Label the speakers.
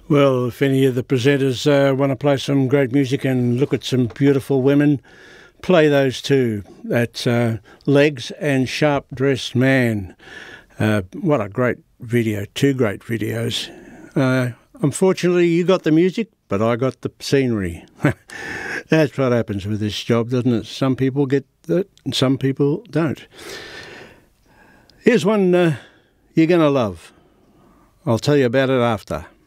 Speaker 1: Well, if any of the presenters want to play some great music and look at some beautiful women, play those too. That's Legs and Sharp Dressed Man. What a great video, two great videos. Unfortunately, you got the music, but I got the scenery. That's what happens with this job, doesn't it? Some people get it and some people don't. Here's one you're going to love. I'll tell you about it after.